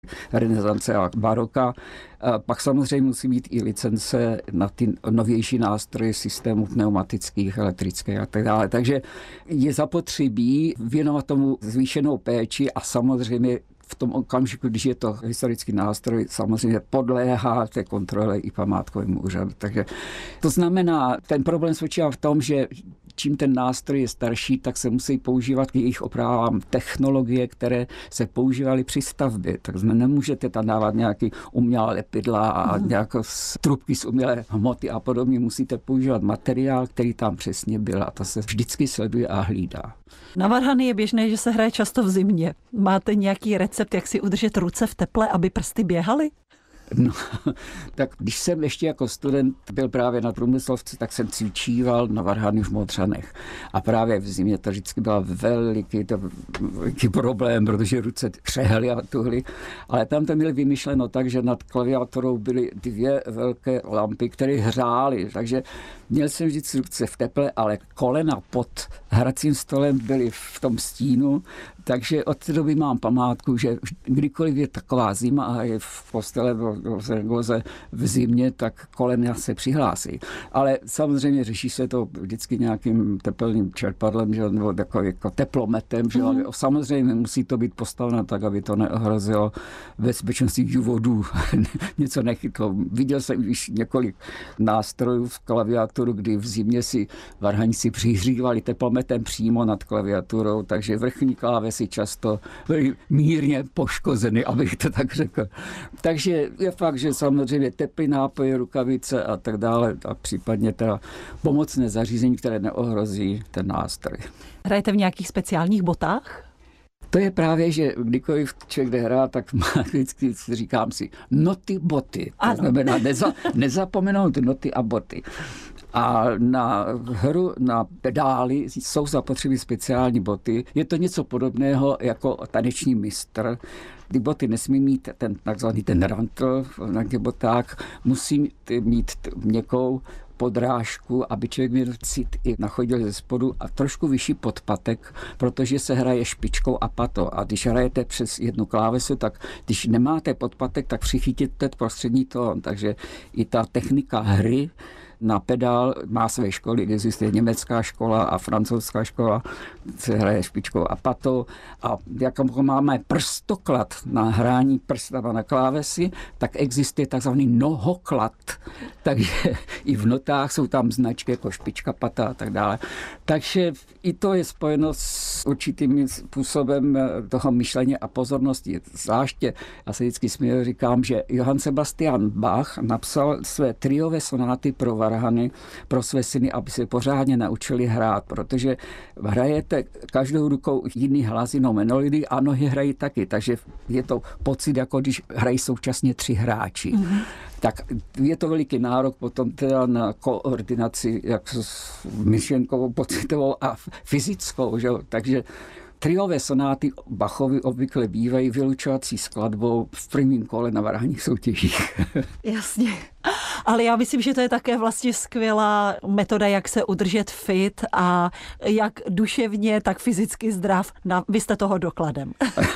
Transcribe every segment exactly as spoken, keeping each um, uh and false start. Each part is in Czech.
renesance a baroka. A pak samozřejmě musí být i licence na ty novější nástroje systémů pneumatických, elektrických a tak dále. Takže je zapotřebí věnovat tomu zvýšenou péči a samozřejmě v tom okamžiku, když je to historický nástroj, samozřejmě podléhá té kontrole i památkovému úřadu. Takže to znamená, ten problém spočívá v tom, že čím ten nástroj je starší, tak se musí používat k jejich opravám technologie, které se používaly při stavbě. Tak nemůžete tam dávat nějaký umělá lepidla a mm. nějaké trubky z umělé hmoty a podobně. Musíte používat materiál, který tam přesně byl a to se vždycky sleduje a hlídá. Na varhany je běžné, že se hraje často v zimě. Máte nějaký recept, jak si udržet ruce v teple, aby prsty běhaly? No, tak když jsem ještě jako student byl právě na průmyslovce, tak jsem cvičíval na varhany v Modřanech. A právě v zimě to vždycky byl veliký, to, veliký problém, protože ruce třehly a tuhly. Ale tam to měli vymyšleno tak, že nad klaviaturou byly dvě velké lampy, které hřály. Takže měl jsem vždycky ruce v teple, ale kolena pod hracím stolem byly v tom stínu. Takže od té doby mám památku, že kdykoliv je taková zima a je v postele Zaragoze v zimě, tak kolena se přihlásí. Ale samozřejmě řeší se to vždycky nějakým tepelným čerpadlem, že, nebo takovým jako teplometem. Že, mm. Samozřejmě musí to být postaveno tak, aby to neohrozilo bezpečnostní důvodů. Něco nechytlo. Viděl jsem už několik nástrojů v klaviaturu, kdy v zimě si varhaníci přihřívali teplometem přímo nad klaviaturou, takže vrchní klávesy často byly mírně poškozeny, abych to tak řekl. Takže je fakt, že samozřejmě teplý nápoje, rukavice a tak dále a případně teda pomocné zařízení, které neohrozí ten nástroj. Hrajete v nějakých speciálních botách? To je právě, že kdykoliv člověk jde hrát, tak vždycky říkám si noty, boty. To znamená neza, nezapomenout noty a boty. A na hru, na pedály jsou zapotřebí speciální boty. Je to něco podobného jako taneční mistr. Ty boty nesmí mít ten takzvaný ten rantl na těch botách, musí mít měkkou podrážku, aby člověk měl cit i nachodil ze spodu a trošku vyšší podpatek, protože se hraje špičkou a patou. A když hrajete přes jednu klávesu, tak když nemáte podpatek, tak přichytíte prostřední tón. Takže i ta technika hry na pedál má své školy, existuje německá škola a francouzská škola, se hraje špičkou a patou. A jako máme prstoklad na hrání prstama na klávesi, tak existuje takzvaný nohoklad. Takže i v notách jsou tam značky jako špička, pata a tak dále. Takže i to je spojeno s určitým způsobem toho myšlení a pozornosti. Zvláště, já se vždycky směju, říkám, že Johann Sebastian Bach napsal své triové sonáty pro varhany, pro své syny, aby se pořádně naučili hrát, protože hrajete každou rukou jiný hlas, jinou melodii a nohy hrají taky, takže je to pocit, jako když hrají současně tři hráči. Mm-hmm. Tak je to veliký nárok potom teda na koordinaci jak s myšlenkovou, pocitovou a fyzickou, že? Takže triové sonáty Bachovi obvykle bývají vylučovací skladbou v prvním kole na varhaních soutěžích. Jasně. Ale já myslím, že to je také vlastně skvělá metoda, jak se udržet fit a jak duševně, tak fyzicky zdrav. Vy jste toho dokladem.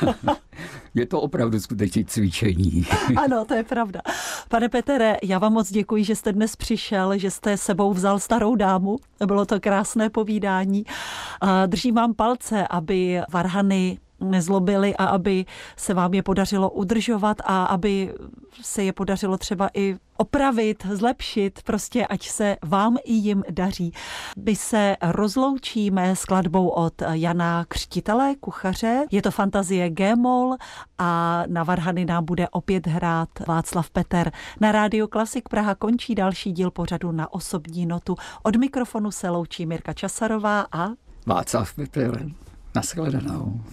Je to opravdu skutečně cvičení. Ano, to je pravda. Pane Petere, já vám moc děkuji, že jste dnes přišel, že jste sebou vzal starou dámu. Bylo to krásné povídání. Držím vám palce, aby varhany nezlobily a aby se vám je podařilo udržovat a aby se je podařilo třeba i opravit, zlepšit, prostě ať se vám i jim daří. My se rozloučíme skladbou od Jana Křtitele, kuchaře. Je to fantazie G-moll a na varhany nám bude opět hrát Václav Peter. Na Rádiu Klasik Praha končí další díl pořadu Na osobní notu. Od mikrofonu se loučí Mirka Časarová a Václav Peter. Naschledanou.